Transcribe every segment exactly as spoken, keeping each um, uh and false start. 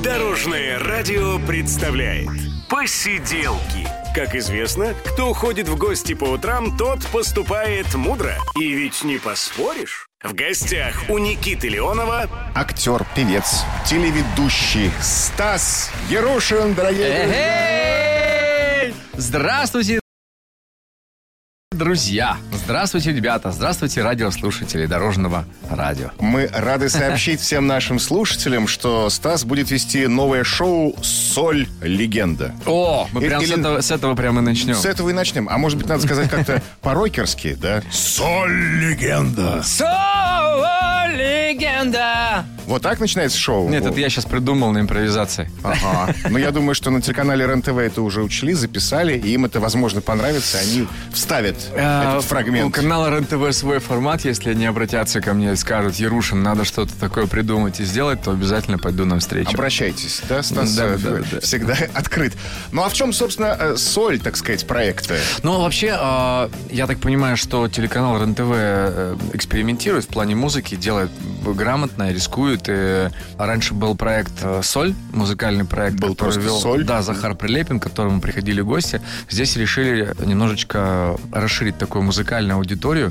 Дорожное радио представляет «Посиделки». Как известно, кто ходит в гости по утрам, тот поступает мудро. И ведь не поспоришь. В гостях у Никиты Леонова актер, певец, телеведущий Стас Ярушин, дорогие друзья. Здравствуйте, друзья! Здравствуйте, ребята! Здравствуйте, радиослушатели Дорожного радио. Мы рады сообщить всем нашим слушателям, что Стас будет вести новое шоу «Соль. Легенда». О, мы прям Или... с, этого, с этого прямо и начнем. С этого и начнем. А может быть, надо сказать как-то по-рокерски, да? «Соль. Легенда». «Соль. Легенда». Вот так начинается шоу? Нет, это я сейчас придумал на импровизации. Ага. Но я думаю, что на телеканале РЕН-ТВ это уже учли, записали, и им это, возможно, понравится. Они вставят этот фрагмент. У канала РЕН-ТВ свой формат. Если они обратятся ко мне и скажут: Ярушин, надо что-то такое придумать и сделать, то обязательно пойду навстречу. Обращайтесь, да, Стас? Да, да, да. Всегда открыт. Ну, а в чем, собственно, соль, так сказать, проекта? Ну, вообще, я так понимаю, что телеканал РЕН-ТВ экспериментирует в плане музыки, делает грамотно, рискует. И раньше был проект «Соль», музыкальный проект, был который вел «Соль». Да, Захар Прилепин, к которому приходили гости. Здесь решили немножечко расширить такую музыкальную аудиторию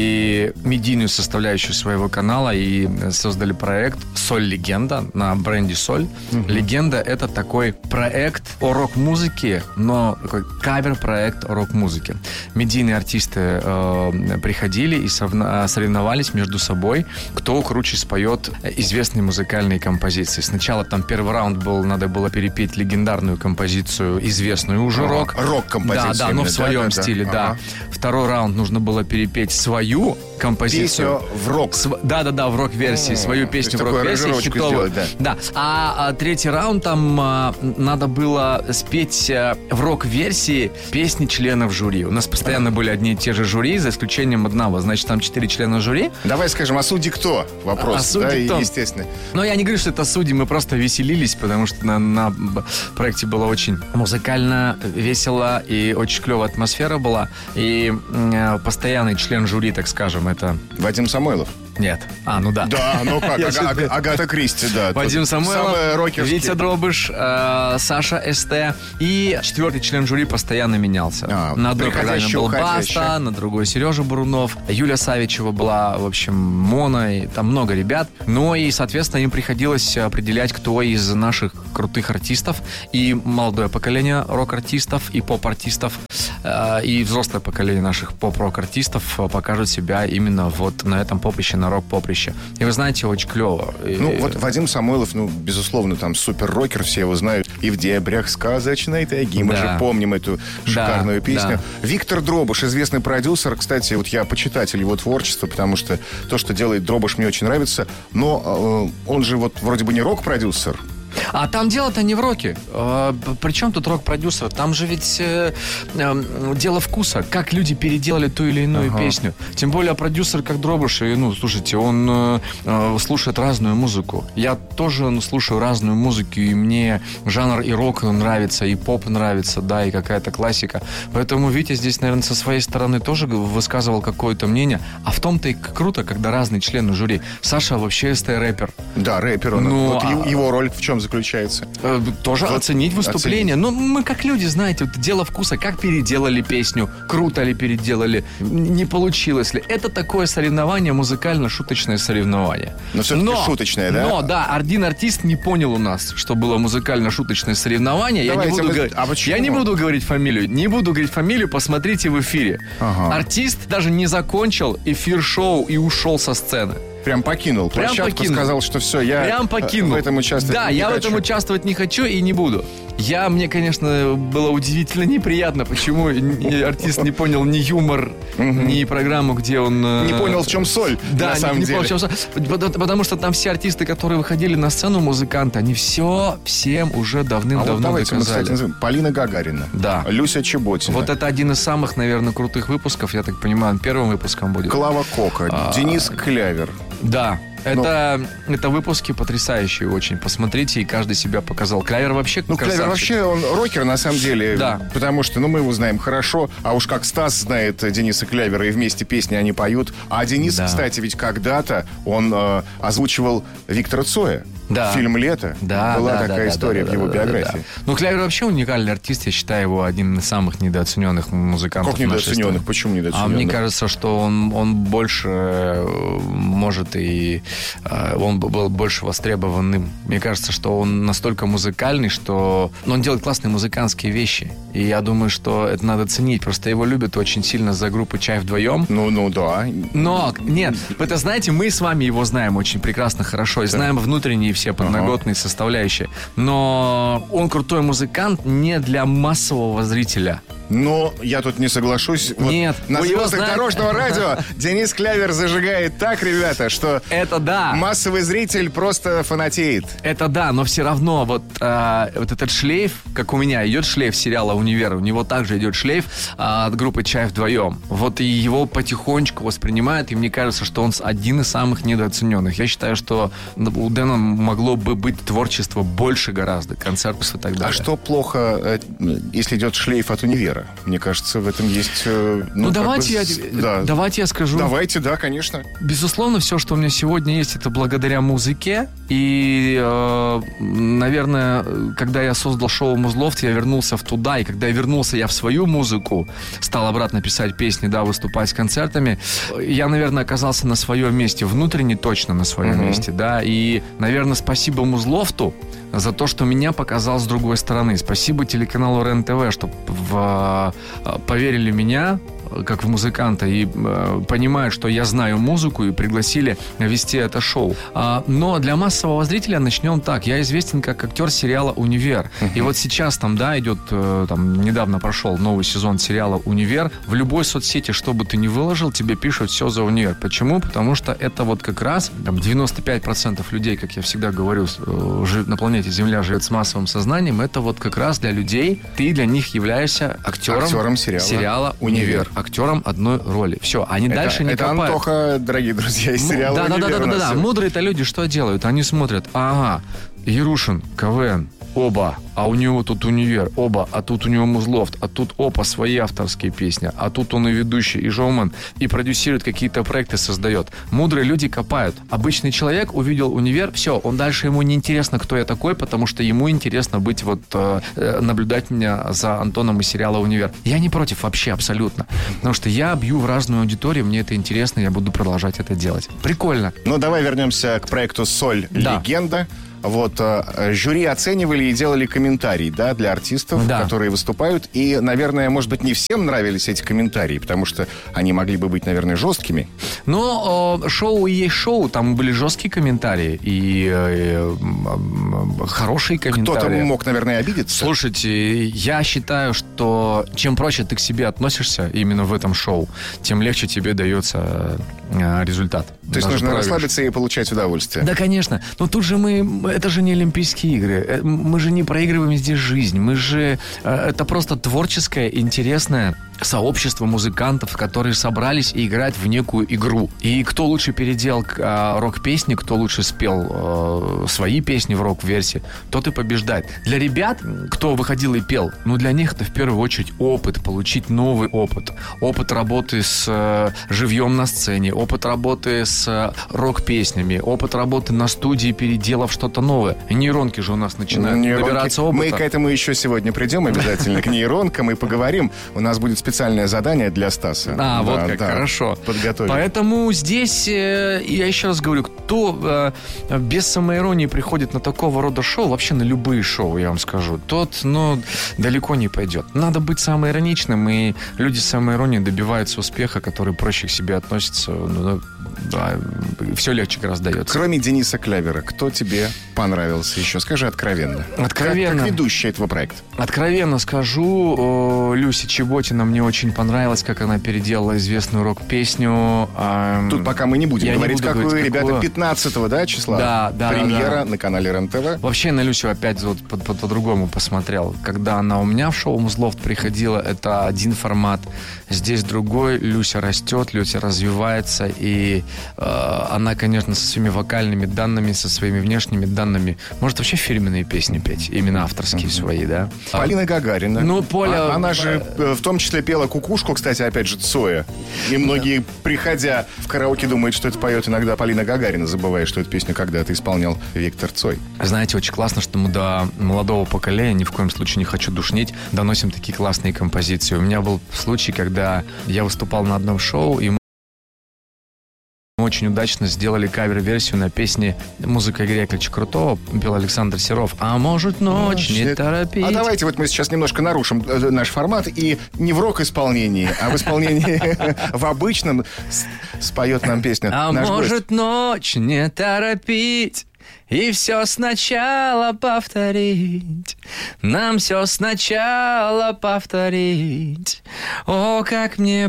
и медийную составляющую своего канала, и создали проект «Соль. Легенда» на бренде «Соль». Угу. «Легенда» — это такой проект о рок-музыке, но такой кавер-проект о рок-музыке. Медийные артисты э, приходили и совна- соревновались между собой, кто круче споет известные музыкальные композиции. Сначала там первый раунд был, надо было перепеть легендарную композицию, известную уже рок. Рок-композицию. Да, да, но в своем да, стиле, да. да. Ага. Второй раунд нужно было перепеть свою композицию. Песню в рок. Св... Да, да, да, в рок-версии. Свою песню в рок-версии. Сделать, да. да. А, а третий раунд там а, надо было спеть а, в рок-версии песни членов жюри. У нас постоянно были одни и те же жюри, за исключением одного. Значит, там четыре члена жюри. Давай скажем, а судьи кто? Вопрос, а судьи да, кто? Естественно. Но я не говорю, что это судьи, мы просто веселились, потому что на, на проекте было очень музыкально, весело и очень клевая атмосфера была. И э, постоянный член жюри, так скажем, это... Вадим Самойлов. Нет. А, ну да. Да, ну как, Ага, Ага, Агата Кристи, да. Вадим Самойлов, Витя Дробыш, э, Саша СТ. И четвертый член жюри постоянно менялся. А, на одной программе был Баста, на другой Сережа Бурунов. Юля Савичева была, в общем, Мона, и там много ребят. Ну и, соответственно, им приходилось определять, кто из наших крутых артистов, и молодое поколение рок-артистов, и поп-артистов, э, и взрослое поколение наших поп-рок-артистов покажут себя именно вот на этом поприще, на рок-поприще. И вы знаете, очень клево. Ну, и... вот Вадим Самойлов, ну, безусловно, там супер-рокер, все его знают. И в дебрях сказочной тайги. Мы да. же помним эту шикарную да, песню. Да. Виктор Дробыш, известный продюсер. Кстати, вот я почитатель его творчества, потому что то, что делает Дробыш, мне очень нравится. Но э, он же вот вроде бы не рок-продюсер. А там дело-то не в роке. А, причем тут рок-продюсер? Там же ведь э, э, дело вкуса. Как люди переделали ту или иную ага. песню. Тем более продюсер, как Дробыш, и, ну, слушайте, он э, э, слушает разную музыку. Я тоже ну, слушаю разную музыку, и мне жанр и рок нравится, и поп нравится, да, и какая-то классика. Поэтому Витя здесь, наверное, со своей стороны тоже высказывал какое-то мнение. А в том-то и круто, когда разные члены жюри. Саша вообще СТ-рэпер. Да, рэпер он. Ну, вот а... его роль в чем заключается? Э, тоже вот оценить выступление. Оценить. Ну, мы как люди, знаете, вот дело вкуса. Как переделали песню, круто ли переделали, не получилось ли. Это такое соревнование, музыкально-шуточное соревнование. Но все-таки но, шуточное, да? Но, да, один артист не понял у нас, что было музыкально-шуточное соревнование. Я не, буду мы... говорить, а я не буду говорить фамилию. Не буду говорить фамилию, посмотрите в эфире. Ага. Артист даже не закончил эфир шоу и ушел со сцены. Прям покинул Прям площадку, покинул. сказал, что все, я Прям покинул. в этом участвовать да, не я хочу. в этом участвовать не хочу и не буду. Я, мне, конечно, было удивительно неприятно, почему артист не понял ни юмор, ни программу, где он... Не понял, в чем соль, да, на самом не, не деле. понял, в чем соль. Потому что там все артисты, которые выходили на сцену, музыканты, они все всем уже давным-давно а вот давайте доказали. Мы, кстати, назовем. Полина Гагарина. Да. Люся Чеботина. Вот это один из самых, наверное, крутых выпусков, я так понимаю, первым выпуском будет. Клава Кока, а, Денис Клявер. Да. Это, ну, это выпуски потрясающие очень. Посмотрите, и каждый себя показал. Клявер вообще Ну, красавчик. Клявер вообще, он рокер, на самом деле. Да. Потому что, ну, мы его знаем хорошо. А уж как Стас знает Дениса Клявера, и вместе песни они поют. А Денис, да. кстати, ведь когда-то он э, озвучивал Виктора Цоя. Да. Фильм «Лето». Да, Была да, такая да, история да, в его да, биографии. Да, да. Ну, Клявер вообще уникальный артист. Я считаю его одним из самых недооцененных музыкантов. Как недооцененных? Почему недооцененных? А мне кажется, что он, он больше может и... Он был больше востребованным. Мне кажется, что он настолько музыкальный, что... Он делает классные музыкантские вещи. И я думаю, что это надо ценить. Просто его любят очень сильно за группу «Чай вдвоем». Ну, ну, да. Но, нет, вы это знаете, мы с вами его знаем очень прекрасно, хорошо. И знаем внутренние все подноготные ага. составляющие. Но он крутой музыкант не для массового зрителя. Но я тут не соглашусь. Вот Нет. На звездах знает... дорожного радио Денис Клявер зажигает так, ребята, что это да. массовый зритель просто фанатеет. Это да, но все равно вот, а, вот этот шлейф, как у меня идет шлейф сериала «Универ», у него также идет шлейф а, от группы «Чай вдвоем». Вот и его потихонечку воспринимают, и мне кажется, что он один из самых недооцененных. Я считаю, что у Дэна могло бы быть творчества больше гораздо, концертов и так далее. А что плохо, если идет шлейф от «Универа»? Мне кажется, в этом есть... Ну, ну давайте, бы, я, да. давайте я скажу. Давайте, да, конечно. Безусловно, все, что у меня сегодня есть, это благодаря музыке. И, э, наверное, когда я создал шоу «Музлофт», я вернулся в туда. И когда я вернулся, я в свою музыку стал обратно писать песни, да, выступать с концертами. Я, наверное, оказался на своем месте, внутренне точно на своем uh-huh. месте, да. И, наверное, спасибо «Музлофту» за то, что меня показал с другой стороны. Спасибо телеканалу РЕН-ТВ, что в, поверили в меня как в музыканта и э, понимают, что я знаю музыку, и пригласили вести это шоу. А, но для массового зрителя начнем так. Я известен как актер сериала «Универ». Uh-huh. И вот сейчас там, да, идет, э, там, недавно прошел новый сезон сериала «Универ». В любой соцсети, что бы ты ни выложил, тебе пишут все за «Универ». Почему? Потому что это вот как раз там, девяносто пять процентов людей, как я всегда говорю, э, на планете Земля живет с массовым сознанием. Это вот как раз для людей. Ты для них являешься актером, актером сериала, сериала «Универ». Актером одной роли. Все, они это, дальше не это копают. Это Антоха, дорогие друзья, из сериала да, «Универ». Да, да, да, да, да. Мудрые-то люди что делают? Они смотрят, ага, Ярушин, КВН, оба, а у него тут «Универ», оба, а тут у него «Музлофт», а тут опа, свои авторские песни, а тут он и ведущий, и шоумен, и продюсирует какие-то проекты, создает. Мудрые люди копают. Обычный человек увидел «Универ», все, он дальше ему не интересно, кто я такой, потому что ему интересно быть вот, э, наблюдать меня за Антоном из сериала «Универ». Я не против вообще, абсолютно. Потому что я бью в разную аудиторию, мне это интересно, я буду продолжать это делать. Прикольно. Ну, давай вернемся к проекту «Соль. Да. Легенда». Вот, э, жюри оценивали и делали комментарии, да, для артистов, да. которые выступают. И, наверное, может быть, не всем нравились эти комментарии, потому что они могли бы быть, наверное, жесткими. Но э, шоу и есть шоу, там были жесткие комментарии и э, э, хорошие комментарии. Кто-то мог, наверное, обидеться. Слушайте, я считаю, что чем проще ты к себе относишься именно в этом шоу, тем легче тебе дается э, результат. То есть нужно проигрыш. расслабиться и получать удовольствие. Да, конечно. Но тут же мы... Это же не Олимпийские игры. Мы же не проигрываем здесь жизнь. Мы же... Это просто творческое, интересное сообщество музыкантов, которые собрались и играют в некую игру. И кто лучше переделал э, рок-песни, кто лучше спел э, свои песни в рок-версии, тот и побеждает. Для ребят, кто выходил и пел, ну, для них это в первую очередь опыт, получить новый опыт. Опыт работы с э, живьем на сцене, опыт работы с э, рок-песнями, опыт работы на студии, переделав что-то новое. Нейронки же у нас начинают нейронки. Набираться опыта. Мы к этому еще сегодня придем обязательно, к нейронкам, и поговорим. У нас будет специальное задание для Стаса. А, да, вот как, да, хорошо. Подготовим. Поэтому здесь, э, я еще раз говорю, кто э, без самоиронии приходит на такого рода шоу, вообще на любые шоу, я вам скажу, тот, ну, далеко не пойдет. Надо быть самоироничным, и люди с самоиронией добиваются успеха, которые проще к себе относятся, ну, да, все легче гораздо дается. Кроме Дениса Клявера, кто тебе понравился еще? Скажи откровенно. Откровенно. Как, как ведущая этого проекта. Откровенно скажу, о, Люся Чеботина мне очень понравилась, как она переделала известную рок-песню. Эм, Тут пока мы не будем я говорить, не буду какую, говорить, ребята, какую... пятнадцатого, да, числа? Да, да. Премьера да, да. на канале РЕН-ТВ. Вообще на Люсю опять вот по- по- по-другому посмотрел. Когда она у меня в шоу «Музлофт» приходила, это один формат. Здесь другой. Люся растет, Люся развивается, и она, конечно, со своими вокальными данными, со своими внешними данными может вообще фирменные песни петь, именно авторские mm-hmm. свои, да. Полина Гагарина. Ну, Поля... А, она же в том числе пела «Кукушку», кстати, опять же, Цоя. И многие, да. приходя в караоке, думают, что это поет иногда Полина Гагарина, забывая, что эту песню когда-то исполнял Виктор Цой. Знаете, очень классно, что мы до молодого поколения, ни в коем случае не хочу душнить, доносим такие классные композиции. У меня был случай, когда я выступал на одном шоу, и мы очень удачно сделали кавер-версию на песне «Музыка Игоря Яковлевича Крутого», пел Александр Серов. А может, ночь, ночь не торопить. А давайте вот мы сейчас немножко нарушим наш формат и не в рок-исполнении, а в исполнении в обычном споет нам песню. А может, ночь не торопить. И все сначала повторить, нам все сначала повторить. О, как мне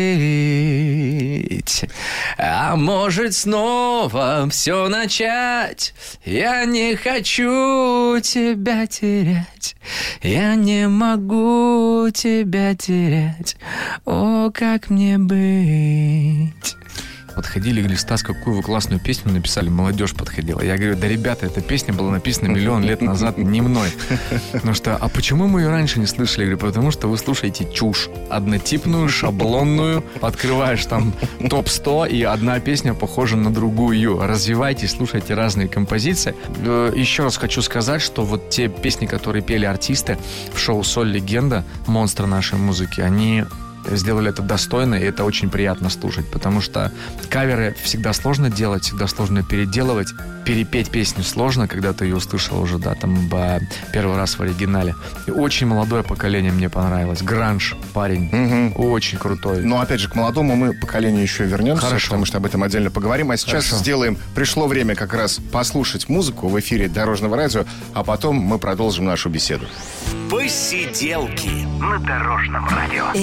быть? А может, снова все начать? Я не хочу тебя терять, я не могу тебя терять. О, как мне быть? Подходили и говорили: Стас, какую вы классную песню написали, молодежь подходила. Я говорю: да, ребята, эта песня была написана миллион лет назад, не мной. Потому что, а почему мы ее раньше не слышали? Я говорю: потому что вы слушаете чушь однотипную, шаблонную, открываешь там топ сто, и одна песня похожа на другую. Развивайте, слушайте разные композиции. Еще раз хочу сказать, что вот те песни, которые пели артисты в шоу «Соль Легенда», монстры нашей музыки, они сделали это достойно, и это очень приятно слушать, потому что каверы всегда сложно делать, всегда сложно переделывать. Перепеть песню сложно, когда ты ее услышал уже, да, там, первый раз в оригинале. И очень молодое поколение мне понравилось. Гранж парень. Угу. Очень крутой. Но, опять же, к молодому мы поколению еще вернемся. Хорошо. Потому что об этом отдельно поговорим. А сейчас Хорошо. сделаем... Пришло время как раз послушать музыку в эфире Дорожного радио, а потом мы продолжим нашу беседу. Посиделки на Дорожном радио.